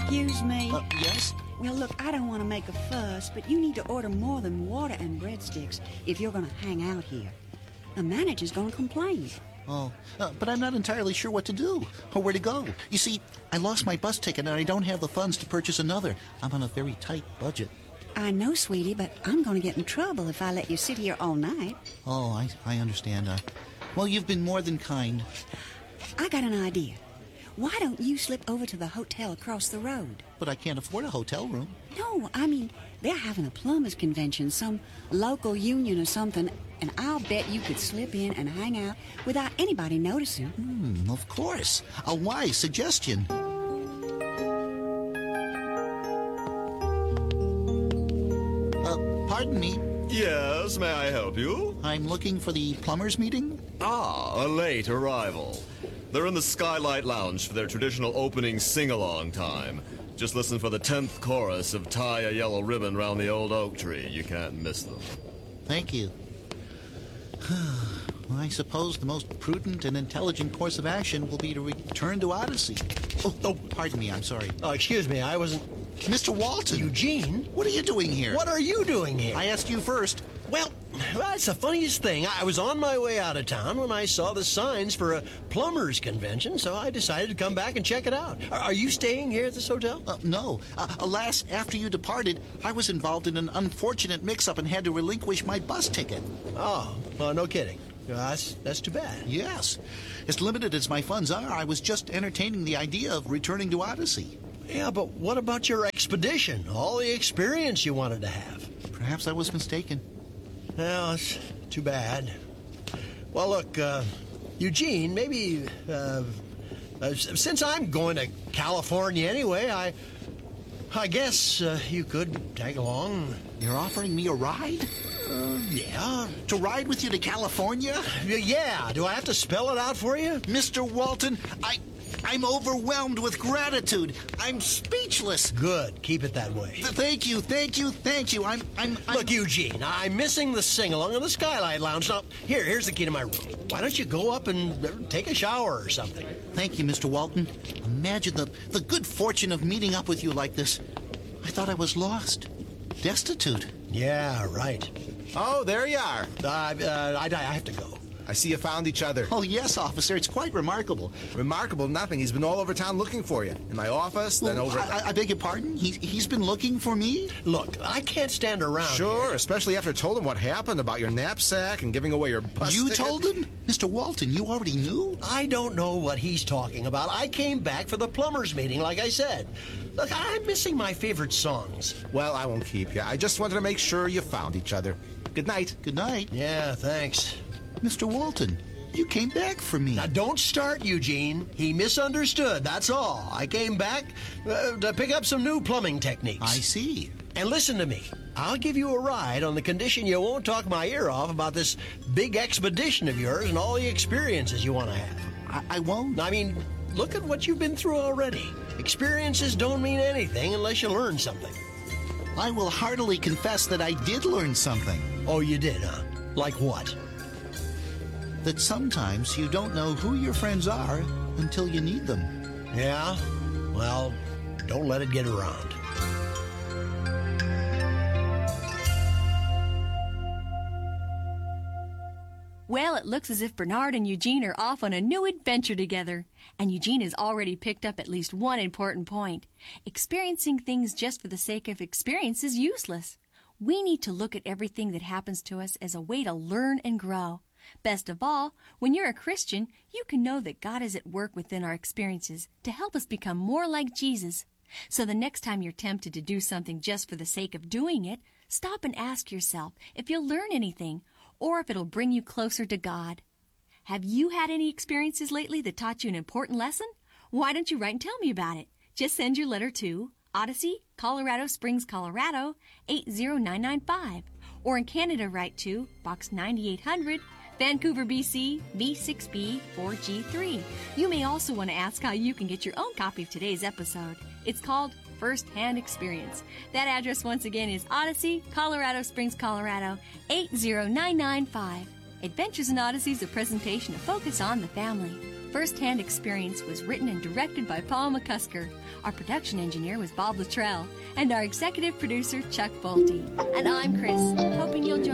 Excuse me? Yes? Well, look, I don't want to make a fuss, but you need to order more than water and breadsticks if you're going to hang out here. The manager's going to complain. Oh, but I'm not entirely sure what to do or where to go. You see, I lost my bus ticket and I don't have the funds to purchase another. I'm on a very tight budget. I know, sweetie, but I'm going to get in trouble if I let you sit here all night. Oh, I understand. Well, you've been more than kind. I got an idea. Why don't you slip over to the hotel across the road? But I can't afford a hotel room. No, I mean, they're having a plumbers convention, some local union or something, and I'll bet you could slip in and hang out without anybody noticing. Of course. A wise suggestion. Pardon me. Yes, may I help you? I'm looking for the plumbers meeting. Ah, a late arrival. They're in the Skylight Lounge for their traditional opening sing-along time. Just listen for the 10th chorus of Tie a Yellow Ribbon Round the Old Oak Tree. You can't miss them. Thank you. Well, I suppose the most prudent and intelligent course of action will be to return to Odyssey. Oh, pardon me, I'm sorry. Oh, excuse me, I wasn't... Mr. Walton! Eugene? What are you doing here? What are you doing here? I asked you first. Well, that's the funniest thing. I was on my way out of town when I saw the signs for a plumbers convention, so I decided to come back and check it out. Are you staying here at this hotel? No. Alas, after you departed, I was involved in an unfortunate mix-up and had to relinquish my bus ticket. Oh, well, no kidding. That's too bad. Yes. As limited as my funds are, I was just entertaining the idea of returning to Odyssey. Yeah, but what about your expedition? All the experience you wanted to have. Perhaps I was mistaken. Well, it's too bad. Well, look, Eugene, maybe, since I'm going to California anyway, I guess you could tag along. You're offering me a ride? Yeah. To ride with you to California? Yeah. Do I have to spell it out for you? Mr. Walton, I'm overwhelmed with gratitude. I'm speechless. Good. Keep it that way. Thank you. I'm Look, Eugene, I'm missing the sing-along in the Skylight Lounge. Now, here's the key to my room. Why don't you go up and take a shower or something? Thank you, Mr. Walton. Imagine the good fortune of meeting up with you like this. I thought I was lost. Destitute. Yeah, right. Oh, there you are. I have to go. I see you found each other. Oh, yes, officer. It's quite remarkable. Remarkable nothing. He's been all over town looking for you. In my office, then over... I beg your pardon? He's been looking for me? Look, I can't stand around Sure, here. Especially after I told him what happened about your knapsack and giving away your bus You ticket. told him? Mr. Walton, you already knew? I don't know what he's talking about. I came back for the plumbers meeting, like I said. Look, I'm missing my favorite songs. Well, I won't keep you. I just wanted to make sure you found each other. Good night. Good night. Yeah, thanks. Mr. Walton, you came back for me. Now, don't start, Eugene. He misunderstood, that's all. I came back to pick up some new plumbing techniques. I see. And listen to me. I'll give you a ride on the condition you won't talk my ear off about this big expedition of yours and all the experiences you want to have. I won't. I mean, look at what you've been through already. Experiences don't mean anything unless you learn something. I will heartily confess that I did learn something. Oh, you did, huh? Like what? That sometimes you don't know who your friends are until you need them. Yeah? Well, don't let it get around. Well, it looks as if Bernard and Eugene are off on a new adventure together. And Eugene has already picked up at least one important point. Experiencing things just for the sake of experience is useless. We need to look at everything that happens to us as a way to learn and grow. Best of all, when you're a Christian, you can know that God is at work within our experiences to help us become more like Jesus. So the next time you're tempted to do something just for the sake of doing it, stop and ask yourself if you'll learn anything or if it'll bring you closer to God. Have you had any experiences lately that taught you an important lesson? Why don't you write and tell me about it? Just send your letter to Odyssey, Colorado Springs, Colorado, 80995. Or in Canada, write to Box 9800, Vancouver, BC, V6B 4G3. You may also want to ask how you can get your own copy of today's episode. It's called First-Hand Experience. That address once again is Odyssey, Colorado Springs, Colorado, 80995. Adventures in Odyssey is a presentation of Focus on the Family. First-Hand Experience was written and directed by Paul McCusker. Our production engineer was Bob Luttrell, and our executive producer, Chuck Bolte. And I'm Chris, hoping you'll join